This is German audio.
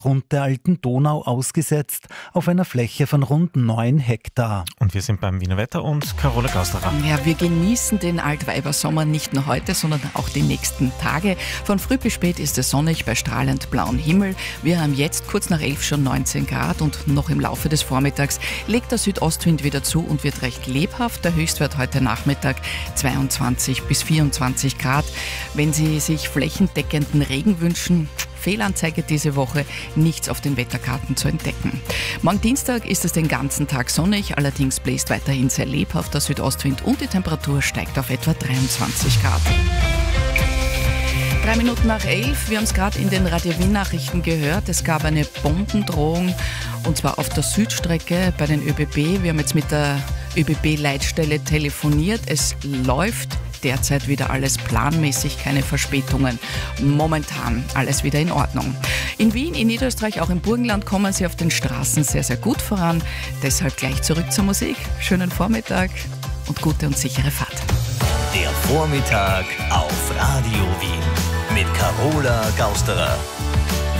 rund der alten Donau ausgesetzt, auf einer Fläche von rund 9 Hektar. Und wir sind beim Wiener Wetter und Carola Gausterer. Ja, wir genießen den Altweibersommer nicht nur heute, sondern auch die nächsten Tage. Von früh bis spät ist es sonnig bei strahlend blauem Himmel. Wir haben jetzt kurz nach 11 schon 19 Grad und noch im Laufe des Vormittags legt der Südostwind wieder zu und wird recht lebhaft. Der Höchstwert heute Nachmittag 22 bis 24 Grad. Wenn Sie sich flächendeckenden Regen wünschen, Fehlanzeige diese Woche, nichts auf den Wetterkarten zu entdecken. Morgen Dienstag ist es den ganzen Tag sonnig, allerdings bläst weiterhin sehr lebhaft der Südostwind und die Temperatur steigt auf etwa 23 Grad. 3 Minuten nach 11, wir haben es gerade in den Radio Wien-Nachrichten gehört, es gab eine Bombendrohung und zwar auf der Südstrecke bei den ÖBB. Wir haben jetzt mit der ÖBB-Leitstelle telefoniert, es läuft derzeit wieder alles planmäßig, keine Verspätungen. Momentan alles wieder in Ordnung. In Wien, in Niederösterreich, auch im Burgenland kommen sie auf den Straßen sehr, sehr gut voran. Deshalb gleich zurück zur Musik. Schönen Vormittag und gute und sichere Fahrt. Der Vormittag auf Radio Wien mit Carola Gausterer.